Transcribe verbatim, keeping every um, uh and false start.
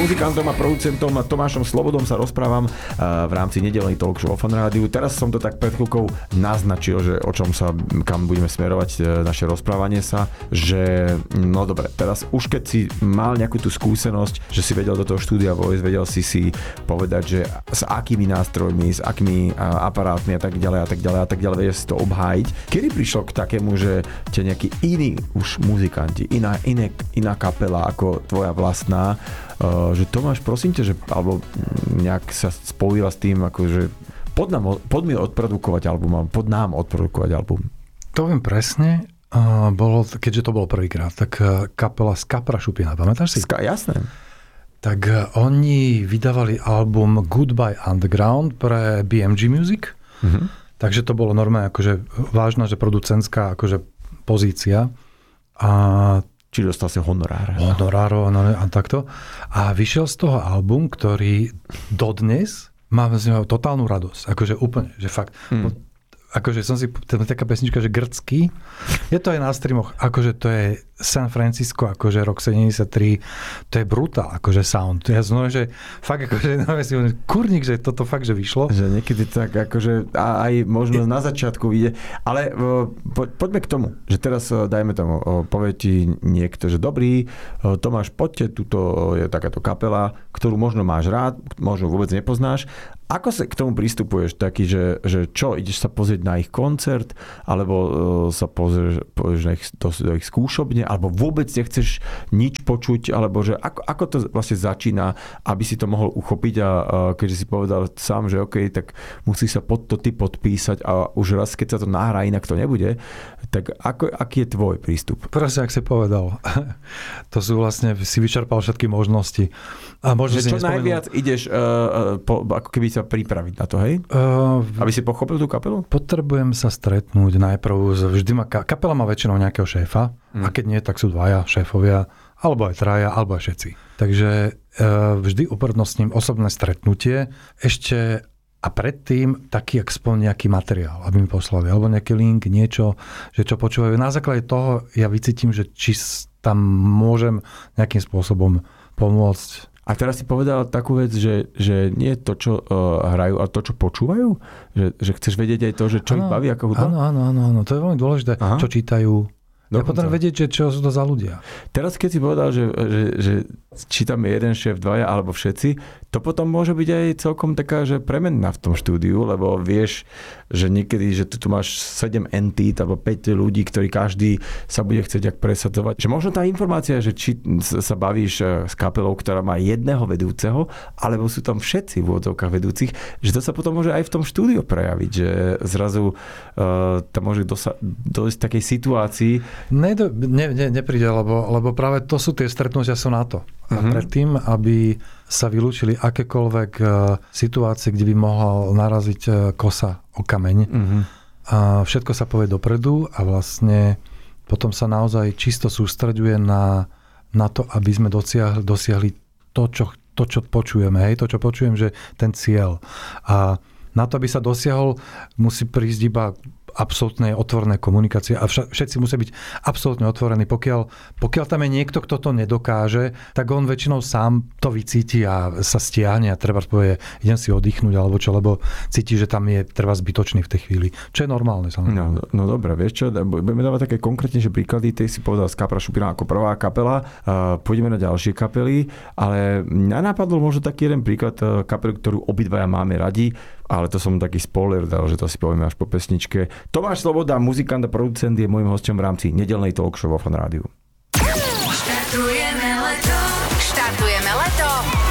muzikantom a producentom Tomášom Slobodom sa rozprávam v rámci nedeľnej talk show vo Fan Rádiu. Teraz som to tak pred chvíľkou naznačil, že o čom sa, kam budeme smerovať naše rozprávanie sa, že no dobre, teraz už keď si mal nejakú tú skúsenosť, že si vedel do toho štúdia vojsť, vedel si si povedať, že s akými nástrojmi, s akými aparátmi a tak ďalej a tak ďalej a tak ďalej, vedel si to obhájiť. Kedy prišlo k takému, že ťa nejaký iný už muzikanti, iná, iné, iná kapela ako tvoja vlastná, uh, že Tomáš, prosím ťa, že alebo nejak sa spojila s tým, akože pod, nám, pod mi odprodukovať album, pod nám odprodukovať album. To viem presne. Uh, bolo, keďže to bolo prvýkrát, tak uh, kapela Skapra Šupina, pamätáš si? Ska, jasné. Tak uh, oni vydávali album Goodbye Underground pre bé em gé Music. Uh-huh. Takže to bolo normálne akože vážna, že producentská akože pozícia. A či dostal si honorár. Honorár a takto. A vyšiel z toho album, ktorý dodnes má totálnu radosť. Akože úplne, že fakt. Hmm. Akože som si, taká pesnička, že Grdsky, je to aj na streamoch, akože to je San Francisco, akože rok sedemdesiattri, to je brutál, akože sound. Ja znamená, že fakt akože, no, si kurník, že toto fakt, že vyšlo. Že niekedy tak, akože aj možno na začiatku vyjde, ale po, poďme k tomu, že teraz dajme tomu, povie ti niekto, že dobrý, Tomáš, poďte, tuto je takáto kapela, ktorú možno máš rád, možno vôbec nepoznáš. Ako sa k tomu pristupuješ? Taký, že, že čo, ideš sa pozrieť na ich koncert, alebo uh, sa pozrieš, pozrieš na ich, do, do ich skúšobne, alebo vôbec nechceš nič počuť, alebo že ako, ako to vlastne začína, aby si to mohol uchopiť a uh, keďže si povedal sám, že OK, tak musíš sa pod to ty podpísať a už raz, keď sa to nahrá, inak to nebude, tak ako, aký je tvoj prístup? Presne, ak si povedal. To sú vlastne, si vyčerpal všetky možnosti. A možno že si čo nespomenul... najviac ideš uh, po, ako keby sa pripraviť na to, hej? Uh, Aby si pochopil tú kapelu? Potrebujem sa stretnúť najprv. Vždy má, kapela má väčšinou nejakého šéfa. Hmm. A keď nie, tak sú dvaja šéfovia, alebo aj traja, alebo aj všetci. Takže uh, vždy uprednostním osobné stretnutie. Ešte a predtým taký aspoň nejaký materiál, aby mi poslali. Alebo nejaký link, niečo, že čo počúvajú. Na základe toho ja vycítim, že či tam môžem nejakým spôsobom pomôcť. A teraz si povedal takú vec, že, že nie je to, čo uh, hrajú, ale to, čo počúvajú? Že, že chceš vedieť aj to, že čo ano, ich baví ako hudba? Áno, áno, áno, áno. To je veľmi dôležité. Aha. Čo čítajú. Ja potrebujem vedieť, že čo sú to za ľudia. Teraz keď si povedal, že, že, že či tam je jeden šéf, dvaja alebo všetci, to potom môže byť aj celkom taká, že premenná v tom štúdiu, lebo vieš, že niekedy, že tu, tu máš sedem entít alebo päť ľudí, ktorí každý sa bude chcieť jak presadzovať. Že možno tá informácia, že či sa bavíš s kapelou, ktorá má jedného vedúceho, alebo sú tam všetci v úvodzovkách vedúcich, že to sa potom môže aj v tom štúdiu prejaviť, že zrazu uh, tam môže dosa- dojsť v takej situácii. Ne, ne, ne, nepríde, lebo, lebo práve to sú tie stretnutia sú na to. A uh-huh. predtým, aby sa vylúčili akékoľvek uh, situácie, kde by mohol naraziť uh, kosa o kameň. Uh-huh. A všetko sa povie dopredu a vlastne potom sa naozaj čisto sústreďuje na, na to, aby sme dosiahli, dosiahli to, čo, to, čo počujeme. Hej? To, čo počujem, že ten cieľ. A na to, aby sa dosiahol, musí prísť iba absolútne otvorené komunikácie a všetci musia byť absolútne otvorení. Pokiaľ, pokiaľ tam je niekto, kto to nedokáže, tak on väčšinou sám to vycíti a sa stiahne a treba povie, idem si oddychnúť alebo čo, lebo cíti, že tam je treba zbytočný v tej chvíli. Čo je normálne, samozrejme. No, no dobré, vieš čo, budeme dávať také konkrétnejšie príklady. Ty si povedal Skapra Šupina ako prvá kapela. Uh, pôjdeme na ďalšie kapely, ale mňa napadol možno taký jeden príklad kapely, ktorú obidvaja máme radi, ale to som taký spoiler dal, že to si povieme až po pesničke. Tomáš Sloboda, muzikant a producent, je môjim hosťom v rámci nedeľnej talk show vo Fan Rádiu. Štartujeme leto, štartujeme leto